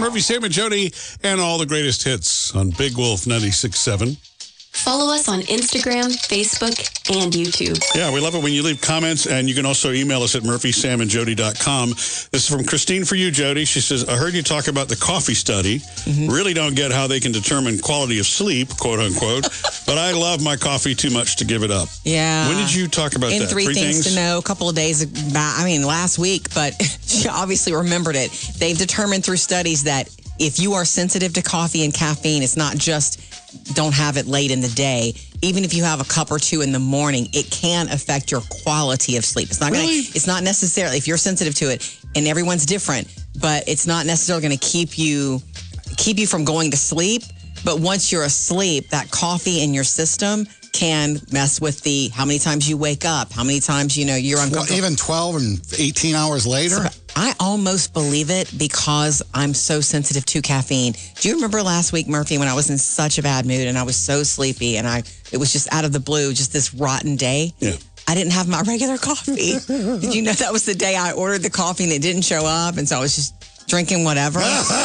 Murphy, Sam, and Jody, and all the greatest hits on Big Wolf 96.7. Follow us on Instagram, Facebook, and YouTube. Yeah, we love it when you leave comments, and you can also email us at murphysamandjody.com. This is from Christine for you, Jody. She says, I heard you talk about the coffee study. Really don't get how they can determine quality of sleep, quote unquote, but I love my coffee too much to give it up. Yeah. When did you talk about that? Three things to know, a couple of days back, last week, but she obviously remembered it. They've determined through studies that if you are sensitive to coffee and caffeine, it's not just don't have it late in the day. Even if you have a cup or two in the morning, it can affect your quality of sleep. It's not it's not necessarily, if you're sensitive to it, and everyone's different, but it's not necessarily going to keep you from going to sleep. But once you're asleep, that coffee in your system can mess with how many times you wake up, how many times, you're uncomfortable. Even 12 and 18 hours later? I almost believe it because I'm so sensitive to caffeine. Do you remember last week, Murphy, when I was in such a bad mood and I was so sleepy and it was just out of the blue, just this rotten day? Yeah. I didn't have my regular coffee. Did you know that was the day I ordered the coffee and it didn't show up? And so I was just drinking whatever.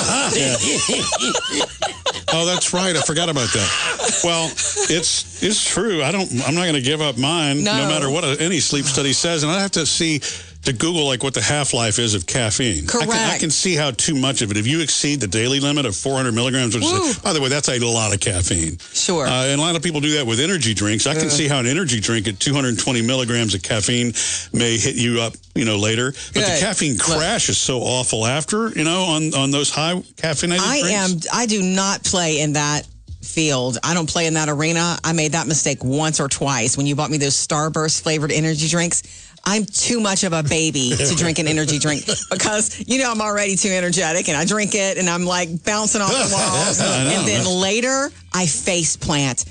Oh, that's right. I forgot about that. Well, it's true. I'm not going to give up mine no matter what any sleep study says. And I have to Google what the half-life is of caffeine. Correct. I can see how too much of it. If you exceed the daily limit of 400 milligrams, which is, by the way, that's a lot of caffeine. Sure. And a lot of people do that with energy drinks. I can see how an energy drink at 220 milligrams of caffeine may hit you up, later. But the caffeine crash is so awful after, on those high caffeinated drinks. I do not play in that field. I don't play in that arena. I made that mistake once or twice when you bought me those Starburst flavored energy drinks. I'm too much of a baby to drink an energy drink because, I'm already too energetic and I drink it and I'm bouncing off the walls. And then later I face plant.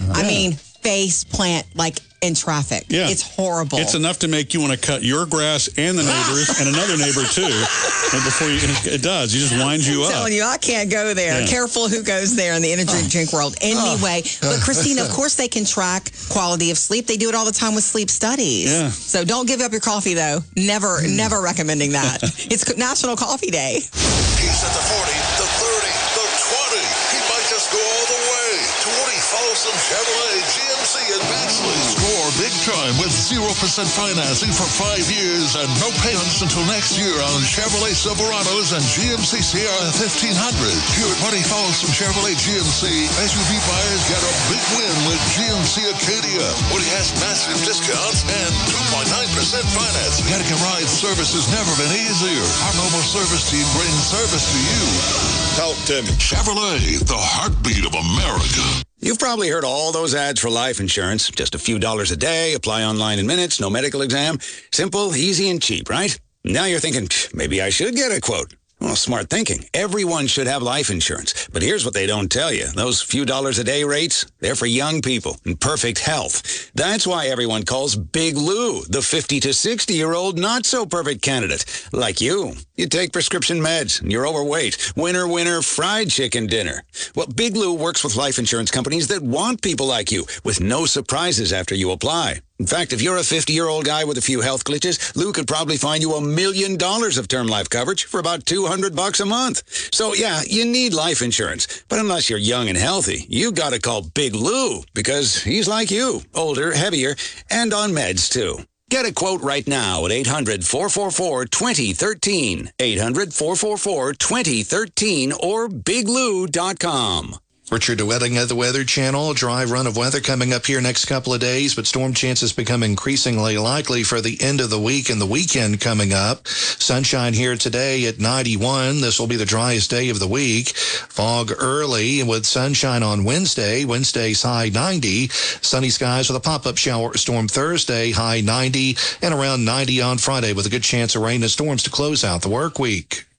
Face plant in traffic. Yeah. It's horrible. It's enough to make you want to cut your grass and the neighbors and another neighbor too. And before it does. It just winds you up. I'm telling you, I can't go there. Yeah. Careful who goes there in the energy drink world. Anyway, but Christine, of course they can track quality of sleep. They do it all the time with sleep studies. Yeah. So don't give up your coffee though. Never recommending that. It's National Coffee Day. He's at the 40, the 30, the 20. He might just go all the way. 20 Folsom Chevrolet GMC in Batchelor. Score big time with 0% financing for 5 years and no payments until next year on Chevrolet Silverados and GMC Sierra 1500. Here at 20 Folsom Chevrolet GMC, SUV buyers get a big win with GMC Acadia. Woody has massive discounts and 2.9% financing. Getting a ride service has never been easier. Our mobile service team brings service to you. Talk to me. Chevrolet, the heartbeat of America. You've probably heard all those ads for life insurance. Just a few dollars a day, apply online in minutes, no medical exam. Simple, easy, and cheap, right? Now you're thinking, maybe I should get a quote. Well, smart thinking. Everyone should have life insurance. But here's what they don't tell you. Those few dollars a day rates, they're for young people in perfect health. That's why everyone calls Big Lou the 50 to 60-year-old not-so-perfect candidate. Like you. You take prescription meds, and you're overweight. Winner, fried chicken dinner. Well, Big Lou works with life insurance companies that want people like you, with no surprises after you apply. In fact, if you're a 50-year-old guy with a few health glitches, Lou could probably find you $1 million of term life coverage for about $200 a month. So, yeah, you need life insurance. But unless you're young and healthy, you got to call Big Lou because he's like you, older, heavier, and on meds, too. Get a quote right now at 800-444-2013, 800-444-2013, or biglou.com. Richard DeWetting of the Weather Channel. Dry run of weather coming up here next couple of days, but storm chances become increasingly likely for the end of the week and the weekend coming up. Sunshine here today at 91. This will be the driest day of the week. Fog early with sunshine on Wednesday. Wednesday's high 90. Sunny skies with a pop-up shower storm Thursday, high 90, and around 90 on Friday with a good chance of rain and storms to close out the work week.